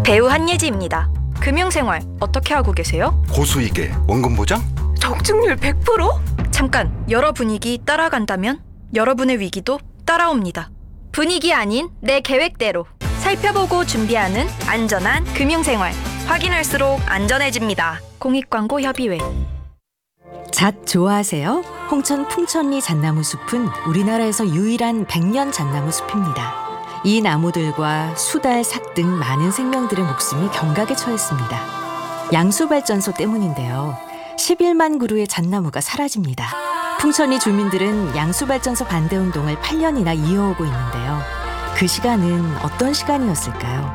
배우 한예지입니다. 금융생활 어떻게 하고 계세요? 고수익에 원금 보장? 적중률 100%? 잠깐, 여러 분위기 따라간다면 여러분의 위기도 따라옵니다. 분위기 아닌 내 계획대로 살펴보고 준비하는 안전한 금융생활. 확인할수록 안전해집니다. 공익광고협의회. 잣 좋아하세요? 홍천 풍천리 잣나무 숲은 우리나라에서 유일한 100년 잣나무 숲입니다. 이 나무들과 수달, 삭 등 많은 생명들의 목숨이 경각에 처했습니다. 양수발전소 때문인데요. 11만 그루의 잣나무가 사라집니다. 풍천리 주민들은 양수발전소 반대운동을 8년이나 이어오고 있는데요. 그 시간은 어떤 시간이었을까요?